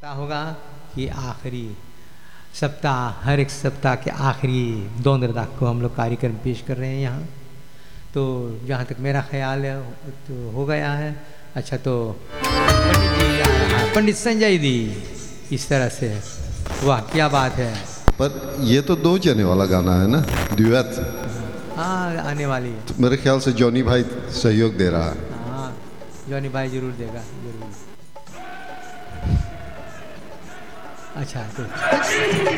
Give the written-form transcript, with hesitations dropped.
पता होगा कि आखिरी सप्ताह, हर एक सप्ताह के आखिरी द्वंद्वता को हम लोग कार्यक्रम पेश कर रहे हैं यहाँ। तो जहाँ तक मेरा ख्याल है तो हो गया है। अच्छा, तो पंडित जी आ रहा है, पंडित संजय दी, इस तरह से। वाह क्या बात है। पर ये तो 2 जने वाला गाना है ना, ड्यूएट। हाँ आने वाली है। तो मेरे ख्याल से जॉनी भाई सहयोग दे रहा है। हाँ जॉनी भाई जरूर देगा, जरूर। अच्छा तो